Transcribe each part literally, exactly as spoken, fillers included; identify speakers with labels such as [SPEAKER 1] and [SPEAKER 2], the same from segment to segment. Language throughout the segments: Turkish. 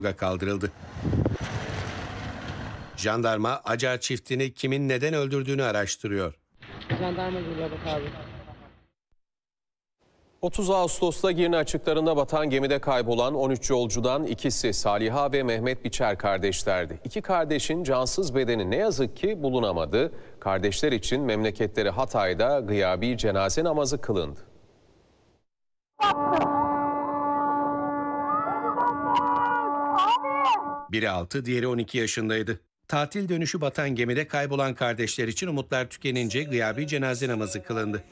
[SPEAKER 1] kaldırıldı. Jandarma Acar çiftini kimin neden öldürdüğünü araştırıyor.
[SPEAKER 2] Jandarma geliyor bak abi.
[SPEAKER 3] otuz Ağustos'ta Girne açıklarında batan gemide kaybolan on üç yolcudan ikisi Saliha ve Mehmet Biçer kardeşlerdi. İki kardeşin cansız bedeni ne yazık ki bulunamadı. Kardeşler için memleketleri Hatay'da gıyabi cenaze namazı kılındı.
[SPEAKER 1] Biri altı, diğeri on iki yaşındaydı. Tatil dönüşü batan gemide kaybolan kardeşler için umutlar tükenince gıyabi cenaze namazı kılındı.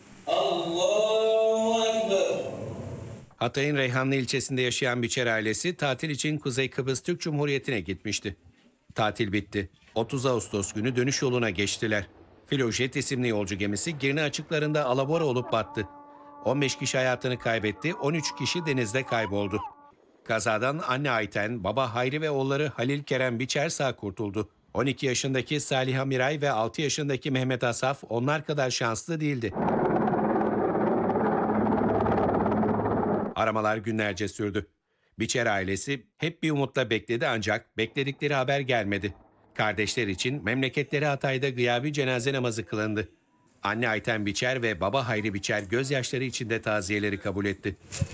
[SPEAKER 1] Hatay'ın Reyhanlı ilçesinde yaşayan Biçer ailesi tatil için Kuzey Kıbrıs Türk Cumhuriyeti'ne gitmişti. Tatil bitti. otuz Ağustos günü dönüş yoluna geçtiler. Filojet isimli yolcu gemisi Girne açıklarında alabora olup battı. on beş kişi hayatını kaybetti, on üç kişi denizde kayboldu. Kazadan anne Ayten, baba Hayri ve oğulları Halil Kerem Biçer sağ kurtuldu. on iki yaşındaki Saliha Miray ve altı yaşındaki Mehmet Asaf onlar kadar şanslı değildi. Aramalar günlerce sürdü. Biçer ailesi hep bir umutla bekledi ancak bekledikleri haber gelmedi. Kardeşler için memleketleri Hatay'da gıyabi cenaze namazı kılındı. Anne Ayten Biçer ve baba Hayri Biçer gözyaşları içinde taziyeleri kabul etti.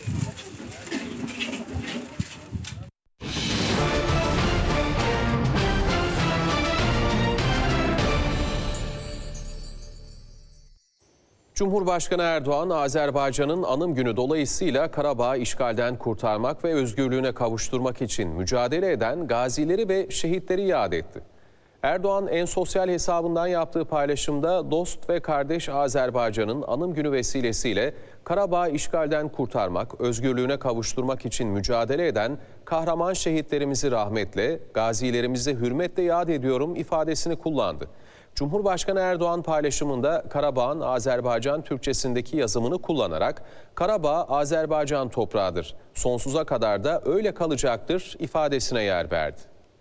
[SPEAKER 3] Cumhurbaşkanı Erdoğan, Azerbaycan'ın anım günü dolayısıyla Karabağ'ı işgalden kurtarmak ve özgürlüğüne kavuşturmak için mücadele eden gazileri ve şehitleri yad etti. Erdoğan en sosyal hesabından yaptığı paylaşımda dost ve kardeş Azerbaycan'ın anım günü vesilesiyle Karabağ'ı işgalden kurtarmak, özgürlüğüne kavuşturmak için mücadele eden kahraman şehitlerimizi rahmetle, gazilerimizi hürmetle yad ediyorum ifadesini kullandı. Cumhurbaşkanı Erdoğan paylaşımında Karabağ'ın Azerbaycan Türkçesindeki yazımını kullanarak Karabağ Azerbaycan toprağıdır, sonsuza kadar da öyle kalacaktır ifadesine yer verdi.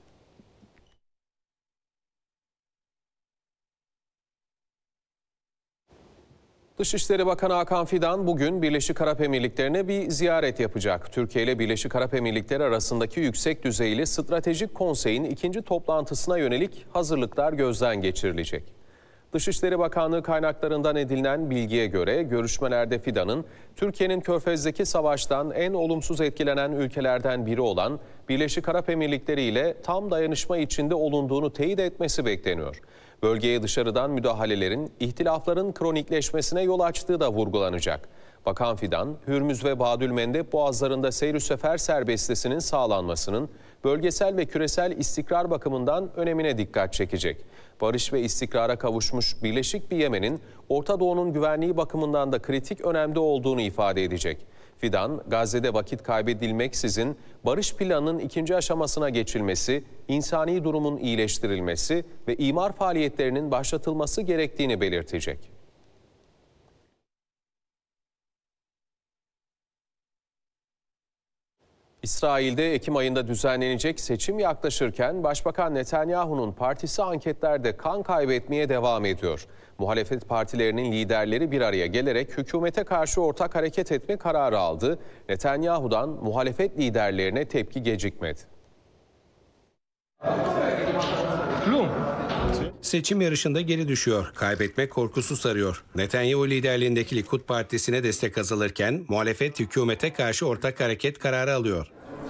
[SPEAKER 3] Dışişleri Bakanı Hakan Fidan bugün Birleşik Arap Emirlikleri'ne bir ziyaret yapacak. Türkiye ile Birleşik Arap Emirlikleri arasındaki yüksek düzeyli stratejik konseyin ikinci toplantısına yönelik hazırlıklar gözden geçirilecek. Dışişleri Bakanlığı kaynaklarından edinilen bilgiye göre görüşmelerde Fidan'ın Türkiye'nin Körfez'deki savaştan en olumsuz etkilenen ülkelerden biri olan Birleşik Arap Emirlikleri ile tam dayanışma içinde olunduğunu teyit etmesi bekleniyor. Bölgeye dışarıdan müdahalelerin, ihtilafların kronikleşmesine yol açtığı da vurgulanacak. Bakan Fidan, Hürmüz ve Bab-ül-Mendeb boğazlarında seyr-ü sefer serbestisinin sağlanmasının bölgesel ve küresel istikrar bakımından önemine dikkat çekecek. Barış ve istikrara kavuşmuş birleşik bir Yemen'in Orta Doğu'nun güvenliği bakımından da kritik önemde olduğunu ifade edecek. Fidan, Gazze'de vakit kaybedilmeksizin barış planının ikinci aşamasına geçilmesi, insani durumun iyileştirilmesi ve imar faaliyetlerinin başlatılması gerektiğini belirtecek. İsrail'de Ekim ayında düzenlenecek seçim yaklaşırken Başbakan Netanyahu'nun partisi anketlerde kan kaybetmeye devam ediyor. Muhalefet partilerinin liderleri bir araya gelerek hükümete karşı ortak hareket etme kararı aldı. Netanyahu'dan muhalefet liderlerine tepki gecikmedi.
[SPEAKER 1] Seçim yarışında geri düşüyor. Kaybetme korkusu sarıyor. Netanyahu liderliğindeki Likud Partisi'ne destek azalırken muhalefet hükümete karşı ortak hareket kararı alıyor.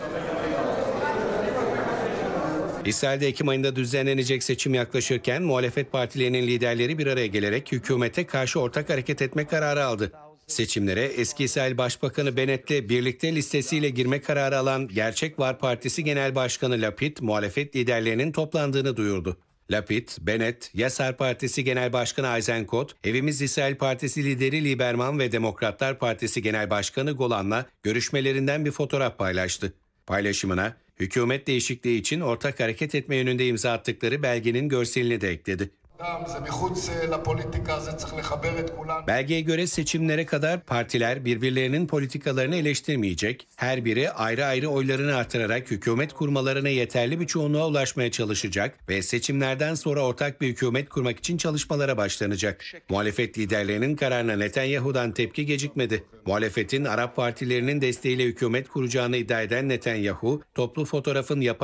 [SPEAKER 1] İsrail'de Ekim ayında düzenlenecek seçim yaklaşırken muhalefet partilerinin liderleri bir araya gelerek hükümete karşı ortak hareket etme kararı aldı. Seçimlere eski İsrail Başbakanı Bennett'le birlikte listesiyle girme kararı alan Gerçek Var Partisi Genel Başkanı Lapid, muhalefet liderlerinin toplandığını duyurdu. Lapid, Bennett, Yasar Partisi Genel Başkanı Eisenkot, Evimiz İsrail Partisi lideri Lieberman ve Demokratlar Partisi Genel Başkanı Golan'la görüşmelerinden bir fotoğraf paylaştı. Paylaşımına, hükümet değişikliği için ortak hareket etme yönünde imza attıkları belgenin görselini de ekledi.
[SPEAKER 4] זה מחוץ לפוליטיקה, זה צריך לחבר את כולנו.
[SPEAKER 1] Belgeye göre seçimlere kadar partiler birbirlerinin politikalarını eleştirmeyecek, her biri ayrı ayrı oylarını artırarak hükümet kurmalarına yeterli bir çoğunluğa ulaşmaya çalışacak ve seçimlerden sonra ortak bir hükümet kurmak için çalışmalara başlanacak. Muhalefet liderlerinin kararına Netanyahu'dan tepki gecikmedi. Muhalefetin Arap partilerinin desteğiyle hükümet kuracağını iddia eden Netanyahu, toplu fotoğrafın yapay